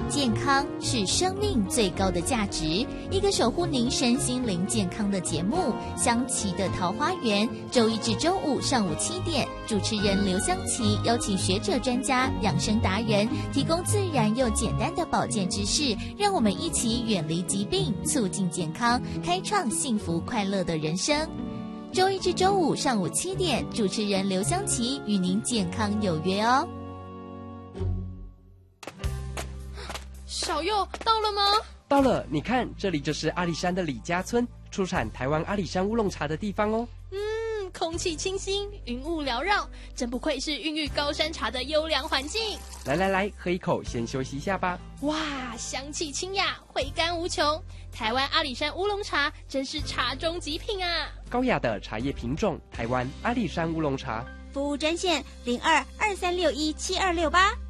健康是生命最高的价值，一个守护您身心灵健康的节目《香琪的桃花源》，周一至周五上午7点，主持人刘香琪邀请学者专家、养生达人，提供自然又简单的保健知识，让我们一起远离疾病，促进健康，开创幸福快乐的人生。周一至周五上午7点，主持人刘香琪与您健康有约哦。 小佑到了吗？ 到了，你看，这里就是阿里山的李家村，出产台湾阿里山乌龙茶的地方哦。 空气清新，云雾缭绕，真不愧是孕育高山茶的优良环境。 来，喝一口，先休息一下吧。 哇，香气清雅，回甘无穷。台湾阿里山乌龙茶真是茶中极品啊！ 高雅的茶叶品种，台湾阿里山乌龙茶。 服务专线0223617268。